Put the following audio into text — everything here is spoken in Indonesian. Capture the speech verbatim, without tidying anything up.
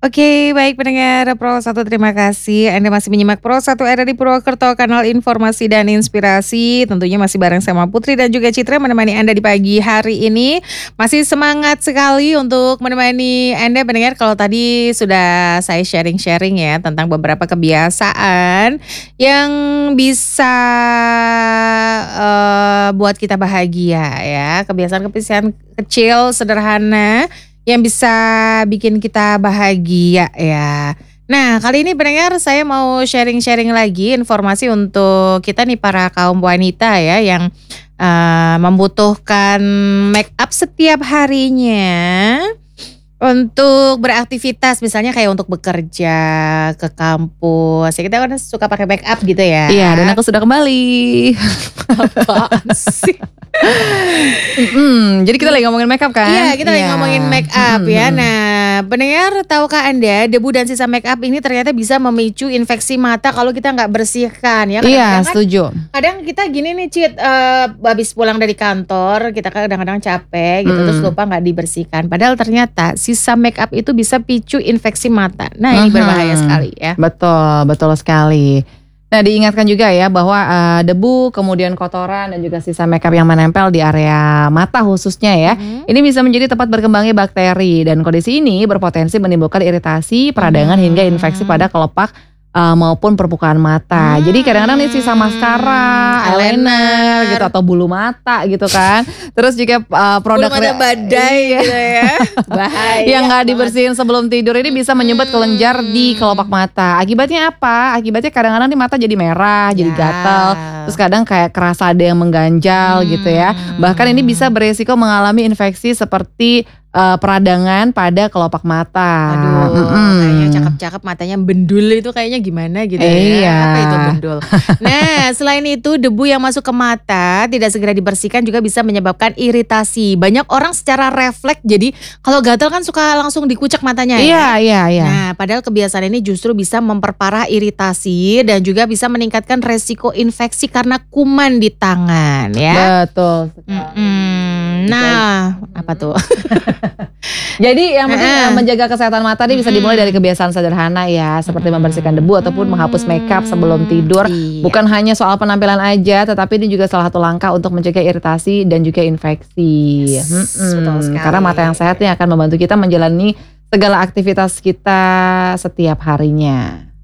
Oke, baik pendengar Pro satu, terima kasih Anda masih menyimak Pro satu R R I Purwokerto, kanal informasi dan inspirasi. Tentunya masih bareng sama Putri dan juga Citra menemani Anda di pagi hari ini. Masih semangat sekali untuk menemani Anda pendengar. Kalau tadi sudah saya sharing-sharing ya tentang beberapa kebiasaan yang bisa uh, buat kita bahagia ya. Kebiasaan-kebiasaan kecil, sederhana yang bisa bikin kita bahagia ya. Nah, kali ini pendengar saya mau sharing-sharing lagi informasi untuk kita nih para kaum wanita ya yang uh, membutuhkan make up setiap harinya untuk beraktivitas, misalnya kayak untuk bekerja, ke kampus. Ya kita kan suka pakai make up gitu ya. Iya, dan aku sudah kembali. Apaan sih? Mm-mm, jadi kita lagi ngomongin make up kan? Iya, kita lagi Iya. ngomongin make up Mm-mm. ya. Nah, pendengar, tahukah Anda debu dan sisa make up ini ternyata bisa memicu infeksi mata kalau kita nggak bersihkan ya. Iya, Kadang-kadang kan, setuju. kadang kita gini nih Cit, uh, habis pulang dari kantor kita kadang-kadang capek gitu, Mm. terus lupa nggak dibersihkan. Padahal ternyata sisa make up itu bisa picu infeksi mata. Nah, ini Mhm. berbahaya sekali ya. Betul, betul sekali. Nah, diingatkan juga ya bahwa uh, debu, kemudian kotoran dan juga sisa makeup yang menempel di area mata khususnya ya, Mhm. ini bisa menjadi tempat berkembangnya bakteri, dan kondisi ini berpotensi menimbulkan iritasi, peradangan Hmm. hingga infeksi pada kelopak uh, maupun permukaan mata. Hmm. Jadi kadang-kadang nih sisa maskara, eyeliner gitu atau bulu mata gitu kan. Terus juga uh, produk Bulu mata badai Iya. gitu ya. Bahaya. yang nggak banget. dibersihin sebelum tidur ini bisa menyumbat kelenjar di kelopak mata. Akibatnya apa? Akibatnya kadang-kadang nih mata jadi merah, jadi Ya. gatal. Terus kadang kayak kerasa ada yang mengganjal Hmm. gitu ya. Bahkan ini bisa beresiko mengalami infeksi seperti uh, peradangan pada kelopak mata. Aduh, Mm-mm. kayaknya cakep-cakep matanya bendul itu kayaknya gimana gitu Iya. ya. Apa itu bendul? Nah, selain itu debu yang masuk ke mata tidak segera dibersihkan juga bisa menyebabkan iritasi. Banyak orang secara refleks jadi kalau gatal kan suka langsung dikucek matanya ya. Iya, iya, iya. Nah, padahal kebiasaan ini justru bisa memperparah iritasi dan juga bisa meningkatkan resiko infeksi karena kuman di tangan ya. Betul. Mm-mm. Nah, apa tuh? Jadi yang penting Heeh. uh, menjaga kesehatan mata ini bisa dimulai dari kebiasaan sederhana ya, seperti membersihkan debu ataupun menghapus makeup sebelum tidur. Iya. Bukan hanya soal penampilan aja, tetapi ini juga salah satu langkah untuk mencegah iritasi dan juga infeksi. Yes, Mm-mm. betul sekali. Karena mata yang sehat ini akan membantu kita menjalani segala aktivitas kita setiap harinya.